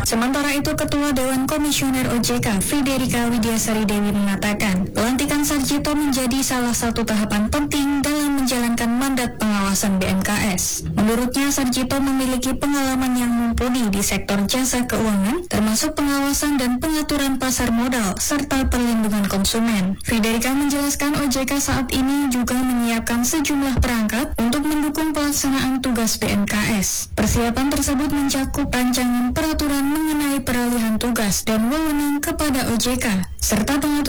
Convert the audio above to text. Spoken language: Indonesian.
Sementara itu, Ketua Dewan Komisioner OJK, Friederika Widiasari Dewi mengatakan, pelantikan Sarjito menjadi salah satu tahapan penting dalam menjalankan mandat pengawasan BMKS. Menurutnya, Sarjito memiliki pengalaman yang mumpuni di sektor jasa keuangan, termasuk pengawasan dan pengaturan pasar modal, serta perlindungan konsumen. Friederika menjelaskan OJK saat ini juga menyiapkan sejumlah perangkat untuk mendukung pelaksanaan tugas BMKS. Persiapan tersebut mencakup rancangan peraturan mengenai peralihan tugas dan wewenang kepada OJK, serta pengaturan